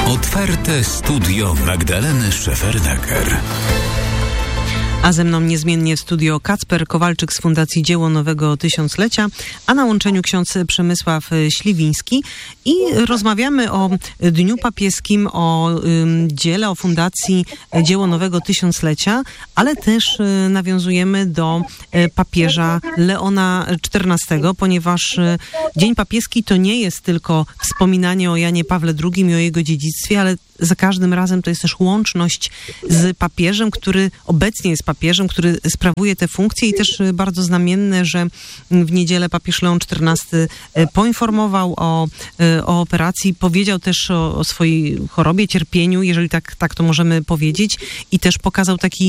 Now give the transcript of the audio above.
Otwarte studio Magdaleny Szefernaker. A ze mną niezmiennie w studio Kacper Kowalczyk z Fundacji Dzieło Nowego Tysiąclecia, a na łączeniu ksiądz Przemysław Śliwiński. I rozmawiamy o Dniu Papieskim, o dziele, o Fundacji Dzieło Nowego Tysiąclecia, ale też nawiązujemy do papieża Leona XIV, ponieważ Dzień Papieski to nie jest tylko wspominanie o Janie Pawle II i o jego dziedzictwie, ale za każdym razem to jest też łączność z papieżem, który obecnie jest papieżem, który sprawuje te funkcje i też bardzo znamienne, że w niedzielę papież Leon XIV poinformował o operacji, powiedział też o swojej chorobie, cierpieniu, jeżeli tak to możemy powiedzieć, i też pokazał taki